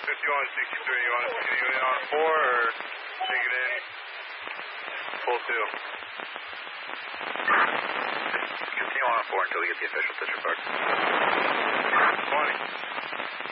51 and 63, you want to continue it on 4 or take it in full 2? Continue on 4 until we get the official pitch report. 20.